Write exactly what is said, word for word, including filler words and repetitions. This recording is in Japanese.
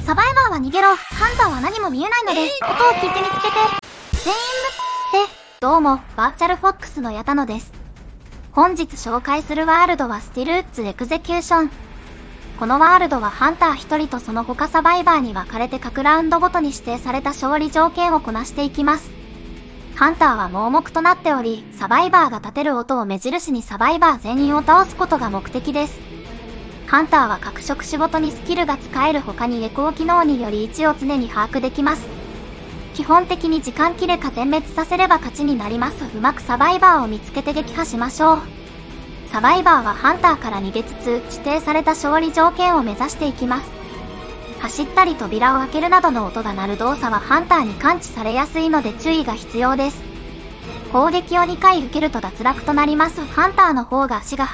サバイバーは逃げろ。ハンターは何も見えないので、音を聞いて見つけて。全員ぶって、どうも、バーチャルフォックスの矢田野です。本日紹介するワールドはスティルウッズエグゼキューション。このワールドはハンターひとりとその他サバイバーに分かれて各ラウンドごとに指定された勝利条件をこなしていきます。ハンターは盲目となっており、サバイバーが立てる音を目印にサバイバー全員を倒すことが目的です。ハンターは各職種ごとにスキルが使える他にエコー機能により位置を常に把握できます。基本的に時間切れか全滅させれば勝ちになります。うまくサバイバーを見つけて撃破しましょう。サバイバーはハンターから逃げつつ指定された勝利条件を目指していきます。走ったり扉を開けるなどの音が鳴る動作はハンターに感知されやすいので注意が必要です。攻撃をにかい受けると脱落となります。ハンターの方が足が